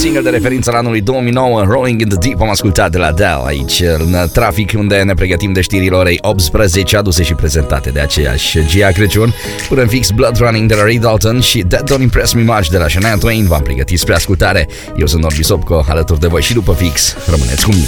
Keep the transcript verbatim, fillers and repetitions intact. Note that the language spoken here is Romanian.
single de referință la anului două mii nouă, Rolling in the Deep, am ascultat de la Adele aici în trafic, unde ne pregătim de știrile orei optsprezece, aduse și prezentate de aceeași Gia Crăciun. Până în fix, Blood Running de la Ray Dalton și That Don't Impress Me Much de la Shania Twain v-am pregătit spre ascultare. Eu sunt Norbi Sopco, alături de voi și după fix. Rămâneți cu mine.